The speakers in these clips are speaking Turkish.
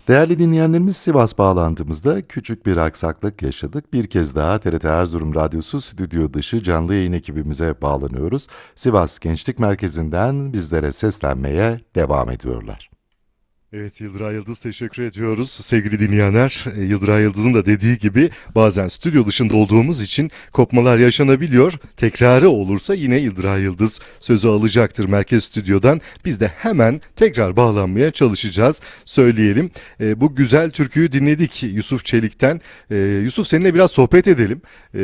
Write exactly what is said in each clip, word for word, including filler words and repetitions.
Değerli dinleyenlerimiz, Sivas bağlantımızda küçük bir aksaklık yaşadık. Bir kez daha T R T Erzurum Radyosu stüdyo dışı canlı yayın ekibimize bağlanıyoruz. Sivas Gençlik Merkezi'nden bizlere seslenmeye devam ediyorlar. Evet, Yıldıray Yıldız, teşekkür ediyoruz. Sevgili dinleyenler, Yıldıray Yıldız'ın da dediği gibi bazen stüdyo dışında olduğumuz için kopmalar yaşanabiliyor. Tekrarı olursa yine Yıldıray Yıldız sözü alacaktır merkez stüdyodan. Biz de hemen tekrar bağlanmaya çalışacağız, söyleyelim. E, bu güzel türküyü dinledik Yusuf Çelik'ten. E, Yusuf, seninle biraz sohbet edelim. E,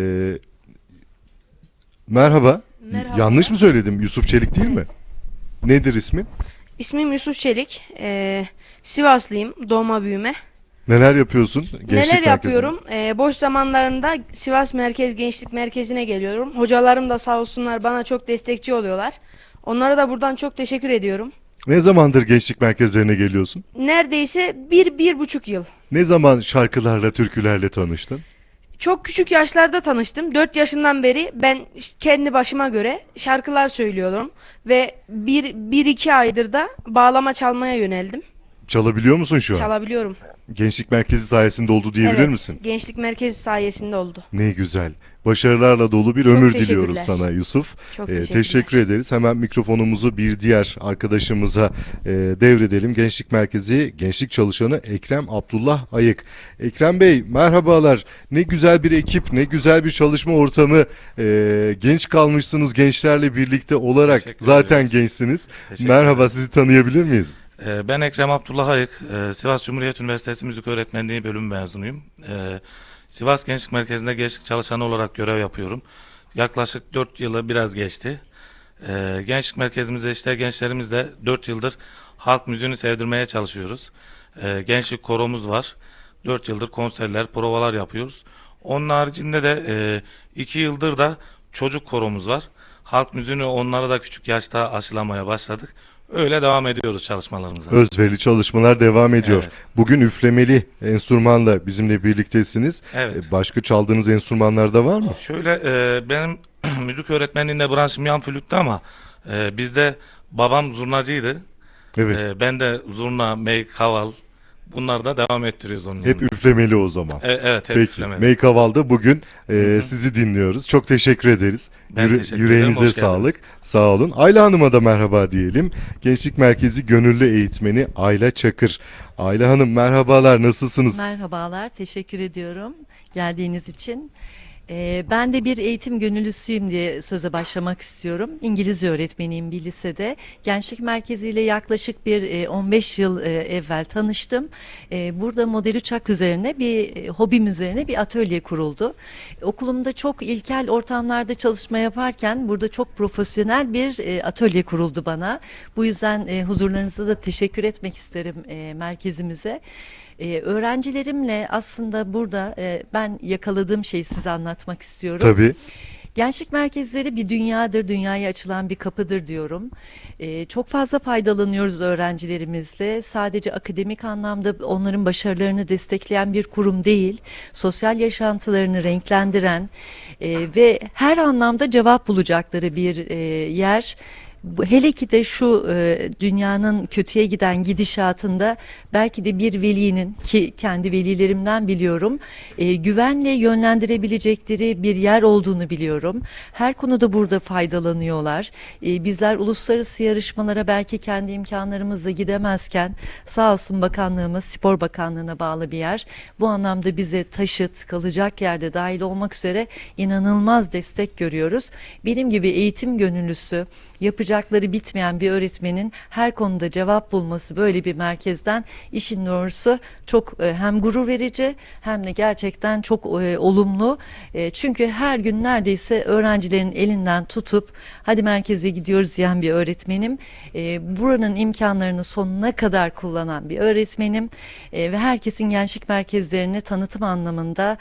merhaba. Merhaba. Yanlış mı söyledim? Yusuf Çelik değil Evet. mi? Nedir ismi? İsmim Yusuf Çelik. Ee, Sivaslıyım, doğma büyüme. Neler yapıyorsun Gençlik Neler Merkezi'nde? yapıyorum? Ee, boş zamanlarımda Sivas Merkez Gençlik Merkezi'ne geliyorum. Hocalarım da sağ olsunlar bana çok destekçi oluyorlar. Onlara da buradan çok teşekkür ediyorum. Ne zamandır gençlik merkezlerine geliyorsun? Neredeyse bir, bir buçuk yıl. Ne zaman şarkılarla, türkülerle tanıştın? Çok küçük yaşlarda tanıştım. Dört yaşından beri ben kendi başıma göre şarkılar söylüyorum. Ve bir, bir iki aydır da bağlama çalmaya yöneldim. Çalabiliyor musun şu an? Çalabiliyorum. Gençlik merkezi sayesinde oldu diyebilir Evet, misin? Gençlik Merkezi sayesinde oldu. Ne güzel. Başarılarla dolu bir Çok ömür teşekkürler. diliyoruz sana Yusuf. Çok Ee, teşekkürler. teşekkür ederiz. Hemen mikrofonumuzu bir diğer arkadaşımıza e, devredelim. Gençlik Merkezi Gençlik Çalışanı Ekrem Abdullah Ayık. Ekrem Bey, merhabalar. Ne güzel bir ekip, ne güzel bir çalışma ortamı. Ee, genç kalmışsınız gençlerle birlikte olarak. Teşekkür Zaten ederiz. gençsiniz. Teşekkür Merhaba, ederiz. sizi tanıyabilir miyiz? Ee, Ben Ekrem Abdullah Ayık, Ee, Sivas Cumhuriyet Üniversitesi Müzik Öğretmenliği bölümü mezunuyum. Ee, Sivas Gençlik Merkezi'nde gençlik çalışanı olarak görev yapıyorum. Yaklaşık dört yılı biraz geçti. Ee, Gençlik Merkezimizde işte gençlerimizle dört yıldır halk müziğini sevdirmeye çalışıyoruz. Ee, Gençlik koromuz var. dört yıldır konserler, provalar yapıyoruz. Onun haricinde de e, iki yıldır da çocuk koromuz var. Halk müziğini onlara da küçük yaşta aşılamaya başladık. Öyle devam ediyoruz çalışmalarımıza. Özverili çalışmalar devam ediyor. Evet. Bugün üflemeli enstrümanla bizimle birliktesiniz. Evet. Ee, Başka çaldığınız enstrümanlar da var mı? Şöyle e, benim müzik öğretmenliğinde branşım yan flüttü ama e, bizde babam zurnacıydı. Evet. E, ben de zurna, mey, kaval bunlar da devam ettiriyoruz onun Hep yanında. üflemeli o zaman. E, evet hep Peki. üflemeli. Make Haval'da bugün e, Hı hı. sizi dinliyoruz. Çok teşekkür ederiz. Ben Yüre- teşekkür ederim, yüreğinize hoş sağlık. Sağ olun. Ayla Hanım'a da merhaba diyelim. Gençlik Merkezi Gönüllü Eğitmeni Ayla Çakır. Ayla Hanım, merhabalar. Nasılsınız? Merhabalar, teşekkür ediyorum geldiğiniz için. Ee, ben de bir eğitim gönüllüsüyüm diye söze başlamak istiyorum. İngilizce öğretmeniyim bir lisede. Gençlik Merkezi ile yaklaşık bir e, on beş yıl e, evvel tanıştım. E, burada model uçak üzerine bir e, hobim üzerine bir atölye kuruldu. Okulumda çok ilkel ortamlarda çalışma yaparken burada çok profesyonel bir e, atölye kuruldu bana. Bu yüzden e, huzurlarınızda da teşekkür etmek isterim e, merkezimize. Ee, öğrencilerimle aslında burada e, ben yakaladığım şeyi size anlatmak istiyorum. Tabii. Gençlik merkezleri bir dünyadır, dünyaya açılan bir kapıdır diyorum. Ee, çok fazla faydalanıyoruz öğrencilerimizle. Sadece akademik anlamda onların başarılarını destekleyen bir kurum değil, sosyal yaşantılarını renklendiren e, ve her anlamda cevap bulacakları bir e, yer. Bu- Hele ki de şu e, dünyanın kötüye giden gidişatında belki de bir velinin, ki kendi velilerimden biliyorum, e, güvenle yönlendirebilecekleri bir yer olduğunu biliyorum. Her konuda burada faydalanıyorlar. E, bizler uluslararası yarışmalara belki kendi imkanlarımızla gidemezken sağ olsun bakanlığımız, Spor Bakanlığı'na bağlı bir yer. Bu anlamda bize taşıt, kalacak yerde dahil olmak üzere inanılmaz destek görüyoruz. Benim gibi eğitim gönüllüsü, yapacakları bitmeyen bir öğretmenin her konuda cevap bulması böyle bir merkezden işin doğrusu çok e, hem gurur verici hem de gerçekten çok e, olumlu. E, çünkü her gün neredeyse öğrencilerin elinden tutup hadi merkeze gidiyoruz diyen bir öğretmenim. E, buranın imkanlarını sonuna kadar kullanan bir öğretmenim. E, ve herkesin gençlik merkezlerine tanıtım anlamında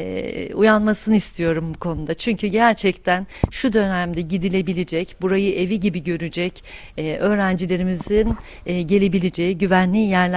e, uyanmasını istiyorum bu konuda. Çünkü gerçekten şu dönemde gidilebilecek, burayı evi gibi görecek e, öğrencilerimizin e, gelebileceği güvenli yerler